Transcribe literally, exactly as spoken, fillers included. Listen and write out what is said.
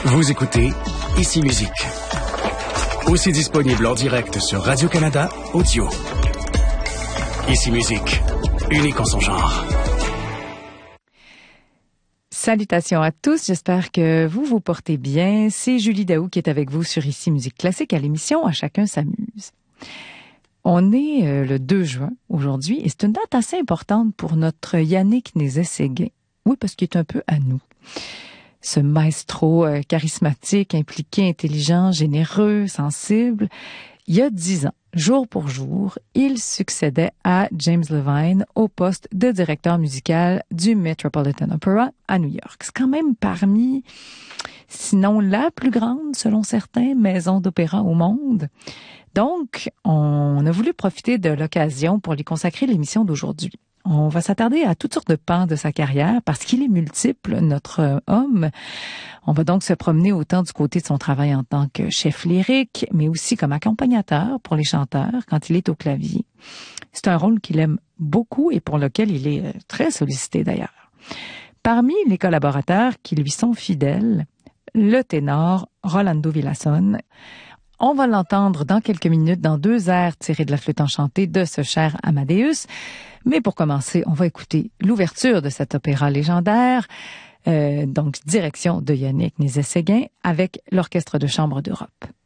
Vous écoutez Ici Musique. Aussi disponible en direct sur Radio-Canada Audio. Ici Musique, unique en son genre. Salutations à tous, j'espère que vous vous portez bien. C'est Julie Daou qui est avec vous sur Ici Musique Classique à l'émission « À chacun s'amuse ». On est euh, le deux juin aujourd'hui et c'est une date assez importante pour notre Yannick Nézet-Séguin. Oui, parce qu'il est un peu à nous. Ce maestro euh, charismatique, impliqué, intelligent, généreux, sensible. Il y a dix ans, jour pour jour, il succédait à James Levine au poste de directeur musical du Metropolitan Opera à New York. C'est quand même parmi, sinon la plus grande, selon certains, maison d'opéra au monde. Donc, on a voulu profiter de l'occasion pour lui consacrer l'émission d'aujourd'hui. On va s'attarder à toutes sortes de pans de sa carrière parce qu'il est multiple, notre homme. On va donc se promener autant du côté de son travail en tant que chef lyrique, mais aussi comme accompagnateur pour les chanteurs quand il est au clavier. C'est un rôle qu'il aime beaucoup et pour lequel il est très sollicité d'ailleurs. Parmi les collaborateurs qui lui sont fidèles, le ténor Rolando Villazón. On va l'entendre dans quelques minutes dans deux airs tirés de la flûte enchantée de ce cher Amadeus. Mais pour commencer, on va écouter l'ouverture de cet opéra légendaire, euh, donc direction de Yannick Nézet-Séguin avec l'Orchestre de chambre d'Europe.